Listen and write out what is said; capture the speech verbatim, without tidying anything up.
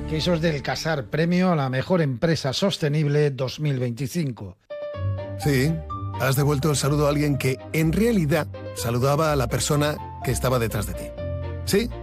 Quesos del Casar, premio a la mejor empresa sostenible dos mil veinticinco. Sí, has devuelto el saludo a alguien que, en realidad, saludaba a la persona que estaba detrás de ti. Sí,